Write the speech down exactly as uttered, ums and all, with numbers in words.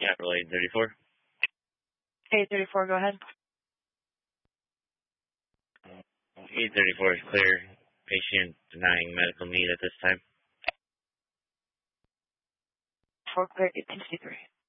Yeah, roll eight thirty-four. eight thirty-four, go ahead. eight thirty-four is clear. Patient denying medical need at this time. four clear, eight sixty-three.